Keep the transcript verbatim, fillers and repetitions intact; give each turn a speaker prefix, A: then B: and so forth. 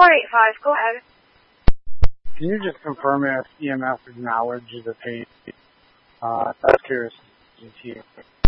A: four eight five, go ahead.
B: Can you just confirm if E M F acknowledges the page? Uh, I was curious to see.